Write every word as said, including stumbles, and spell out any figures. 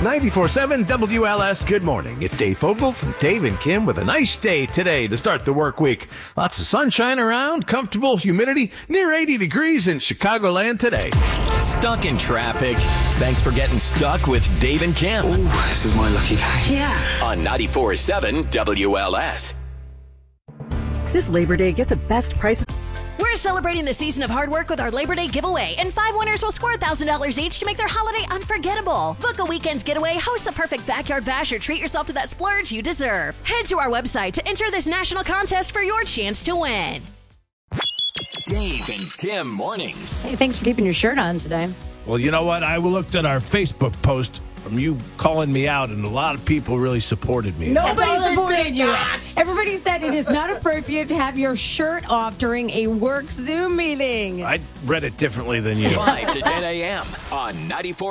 ninety-four point seven W L S, good morning. It's Dave Fogel from Dave and Kim with a nice day today to start the work week. Lots of sunshine around, comfortable humidity, near eighty degrees in Chicagoland today. Stuck in traffic? Thanks for getting stuck with Dave and Kim. Ooh, this is my lucky day. Yeah. On ninety-four point seven W L S. This Labor Day, get the best prices. We're celebrating the season of hard work with our Labor Day giveaway, and five winners will score one thousand dollars each to make their holiday unforgettable. Book a weekend getaway, host the perfect backyard bash, or treat yourself to that splurge you deserve. Head to our website to enter this national contest for your chance to win. Dave and Kim mornings. Hey, thanks for keeping your shirt on today. Well, you know what? I looked at our Facebook post from you calling me out, and a lot of people really supported me. Nobody supported you. Everybody said it is not appropriate to have your shirt off during a work Zoom meeting. I read it differently than you. five to ten a.m. on ninety-four.